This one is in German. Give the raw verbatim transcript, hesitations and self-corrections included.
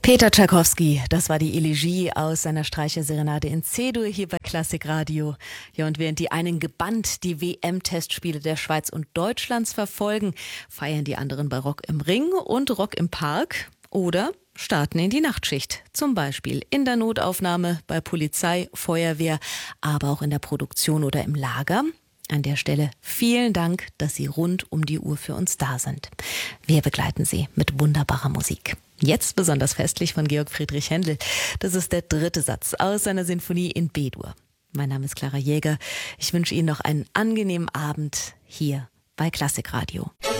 Peter Tschaikowski, das war die Elegie aus seiner Streicherserenade in C-Dur hier bei Klassik Radio. Ja, und während die einen gebannt die W M-Testspiele der Schweiz und Deutschlands verfolgen, feiern die anderen bei Rock im Ring und Rock im Park oder starten in die Nachtschicht. Zum Beispiel in der Notaufnahme, bei Polizei, Feuerwehr, aber auch in der Produktion oder im Lager. An der Stelle vielen Dank, dass Sie rund um die Uhr für uns da sind. Wir begleiten Sie mit wunderbarer Musik. Jetzt besonders festlich von Georg Friedrich Händel. Das ist der dritte Satz aus seiner Sinfonie in B-Dur. Mein Name ist Clara Jäger. Ich wünsche Ihnen noch einen angenehmen Abend hier bei Klassik Radio.